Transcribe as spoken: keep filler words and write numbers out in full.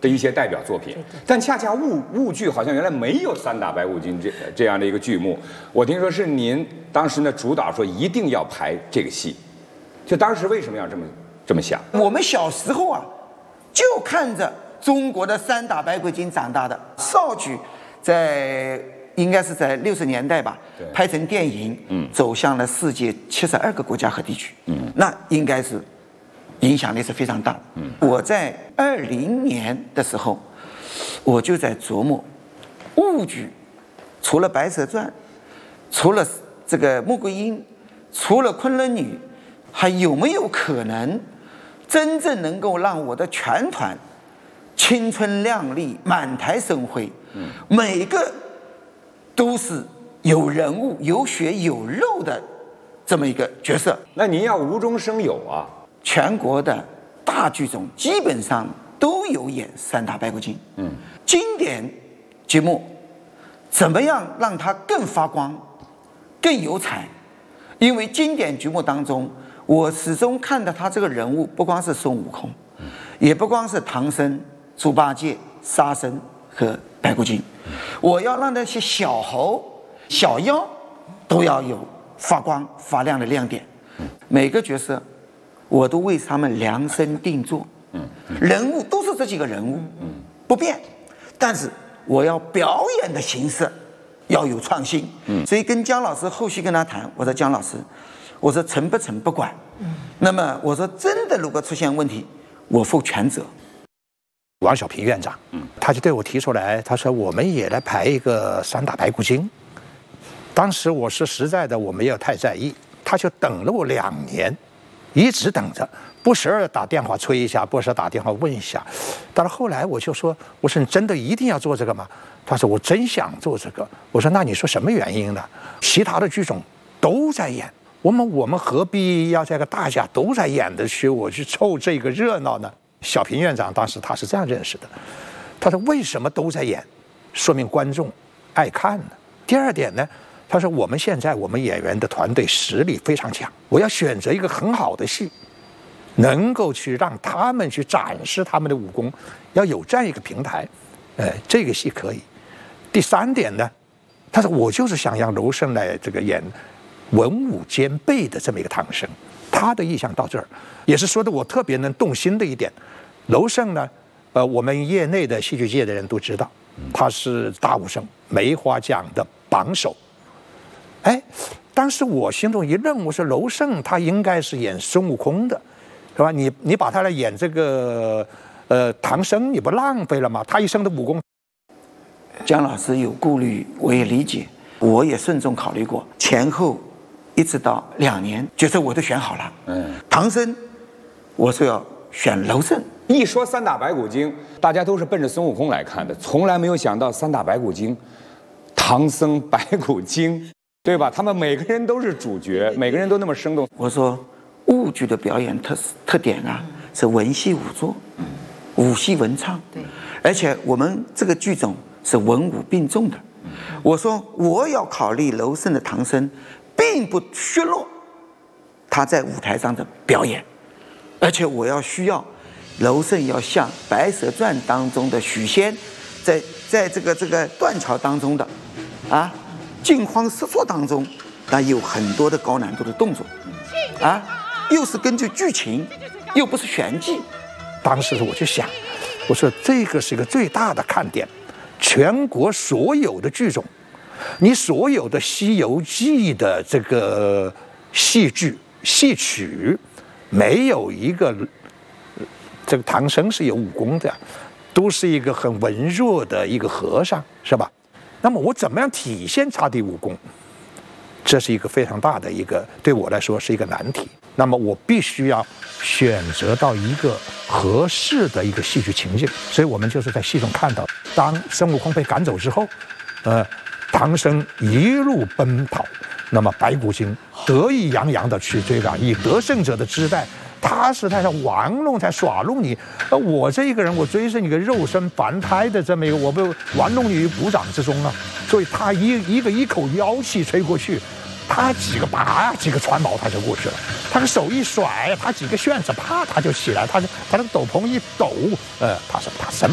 的一些代表作品，但恰恰豫豫剧好像原来没有三打白骨精这这样的一个剧目。我听说是您当时呢主导说一定要排这个戏，就当时为什么要这么这么想？ 我们小时候啊，就看着中国的三打白骨精长大的。绍剧在应该是在六十年代吧，拍成电影，嗯，走向了世界七十二个国家和地区，嗯，那应该是影响力是非常大的。嗯，我在二零年的时候，我就在琢磨，豫剧除了《白蛇传》，除了这个《穆桂英》，除了《昆仑女》，还有没有可能真正能够让我的全团青春靓丽、满台生辉？嗯，每个都是有人物、有血有肉的这么一个角色。 那您要无中生有啊！ 全国的大剧种基本上都有演三打白骨精。嗯，经典节目怎么样让它更发光、更有彩？因为经典剧目当中，我始终看到他这个人物不光是孙悟空，也不光是唐僧、猪八戒、沙僧和白骨精，我要让那些小猴、小妖都要有发光发亮的亮点。每个角色我都为他们量身定做，人物都是这几个人物，不变，但是我要表演的形式要有创新。所以跟姜老师后续跟他谈，我说姜老师，我说成不成不管，那么我说真的如果出现问题，我负全责。 王小平院长，他就对我提出来，他说我们也来排一个三打白骨精。当时我是实在的我没有太在意，他就等了我两年，一直等着，不时而打电话催一下，不时打电话问一下。但是后来我就说，我说你真的一定要做这个吗？他说我真想做这个。我说那你说什么原因呢？其他的剧种都在演，我们我们何必要这个大家都在演的去我去凑这个热闹呢？小平院长当时他是这样认识的，他说为什么都在演，说明观众爱看呢。第二点呢，他说我们现在我们演员的团队实力非常强，我要选择一个很好的戏，能够去让他们去展示他们的武功，要有这样一个平台，呃，这个戏可以。第三点呢，他说我就是想让娄胜来这个演文武兼备的这么一个唐僧。他的意向到这儿，也是说的我特别能动心的一点。娄胜呢，呃，我们业内的戏剧界的人都知道，他是大武生梅花奖的榜首。哎，当时我心中一愣，我说娄胜他应该是演孙悟空的，是吧？你你把他来演这个呃唐僧，你不浪费了吗？他一生的武功。 姜老师有顾虑，我也理解，我也慎重考虑过，前后一直到两年，角色我都选好了。嗯，唐僧，我说要选娄胜。 一说三打白骨精，大家都是奔着孙悟空来看的，从来没有想到三打白骨精，唐僧白骨精，对吧？他们每个人都是主角，每个人都那么生动。 我说豫剧的表演特特点啊，是文戏武作，武戏文唱，对，而且我们这个剧种是文武并重的。我说我要考虑娄胜的唐僧，并不削弱他在舞台上的表演，而且我要需要娄胜要像《白蛇传》当中的许仙，在在这个这个断桥当中的啊惊慌失措当中，那有很多的高难度的动作啊，又是根据剧情，又不是玄机。 当时我就想，我说这个是一个最大的看点，全国所有的剧种，你所有的《西游记》的这个戏剧戏曲，没有一个这个唐僧是有武功的，都是一个很文弱的一个和尚，是吧？那么我怎么样体现他的武功？这是一个非常大的一个，对我来说是一个难题。那么我必须要选择到一个合适的一个戏剧情境，所以我们就是在戏中看到，当孙悟空被赶走之后，呃，唐僧一路奔跑，那么白骨精得意洋洋的去追赶，以得胜者的姿态，他是在玩弄、在耍弄你。呃，我这一个人，我追着你个肉身凡胎的这么一个，我被玩弄你于股掌之中啊！所以他一一个一口妖气吹过去，他几个拔几个船锚他就过去了，他的手一甩，他几个旋子啪他就起来，他他的斗篷一抖，呃，他说他什么？